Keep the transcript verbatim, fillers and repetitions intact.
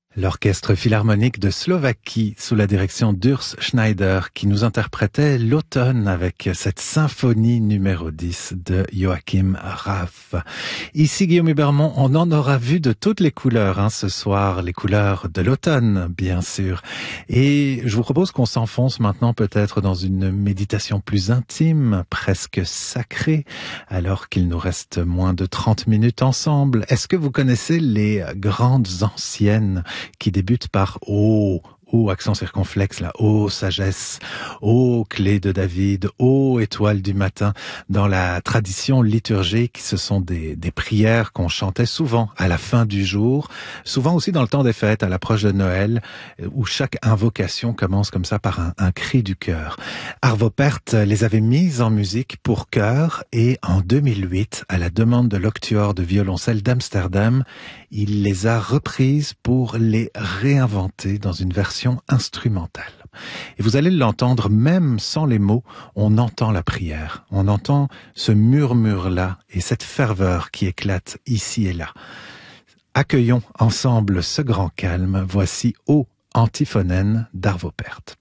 L'Orchestre philharmonique de Slovaquie, sous la direction d'Urs Schneider, qui nous interprétait l'automne avec cette symphonie numéro dix de Joachim Raff. Ici, Guillaume Hubermont, on en aura vu de toutes les couleurs hein, ce soir, les couleurs de l'automne, bien sûr. Et je vous propose qu'on s'enfonce maintenant peut-être dans une méditation plus intime, presque sacrée, alors qu'il nous reste moins de trente minutes ensemble. Est-ce que vous connaissez les grandes anciennes qui débute par « Oh ». Ô accent circonflexe, là, ô sagesse, ô clé de David, ô étoile du matin. Dans la tradition liturgique, ce sont des, des prières qu'on chantait souvent à la fin du jour, souvent aussi dans le temps des fêtes, à l'approche de Noël, où chaque invocation commence comme ça par un, un cri du cœur. Arvo Pärt les avait mises en musique pour chœur et en deux mille huit, à la demande de l'Octuor de violoncelle d'Amsterdam, il les a reprises pour les réinventer dans une version instrumentale. Et vous allez l'entendre, même sans les mots, on entend la prière. On entend ce murmure-là et cette ferveur qui éclate ici et là. Accueillons ensemble ce grand calme. Voici Ô Antiphonène d'Arvo Pärt.